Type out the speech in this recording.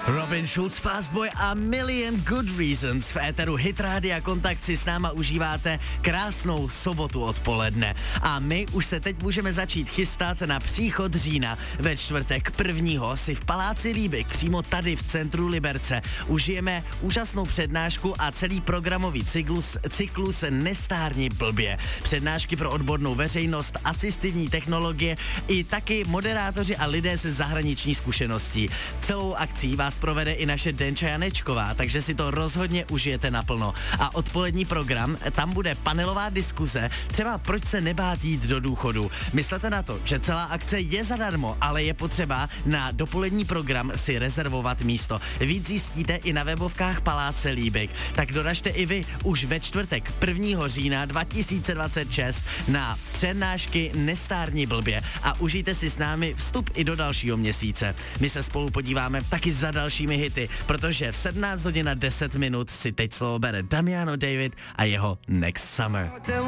Robin Schulz, Fastboy a Million Good Reasons v éteru Hit Rádia Kontakt si s náma užíváte krásnou sobotu odpoledne. A my už se teď můžeme začít chystat na příchod října. Ve čtvrtek 1. si v Paláci Líbek, přímo tady v centru Liberce, užijeme úžasnou přednášku a celý programový cyklus Nestárni blbě. Přednášky pro odbornou veřejnost, asistivní technologie i taky moderátoři a lidé se zahraniční zkušeností. Celou akcí vás provede i naše Denča Janečková, takže si to rozhodně užijete naplno. A odpolední program, tam bude panelová diskuze, třeba proč se nebát jít do důchodu. Myslete na to, že celá akce je zadarmo, ale je potřeba na dopolední program si rezervovat místo. Víc zjistíte i na webovkách Paláce Líbek. Tak doražte i vy už ve čtvrtek 1. října 2026 na přednášky Nestárni blbě a užijte si s námi vstup i do dalšího měsíce. My se spolu podíváme taky za dalšími hity, protože v 17 hodin a 10 minut si teď slovo bere Damiano David a jeho Next Summer.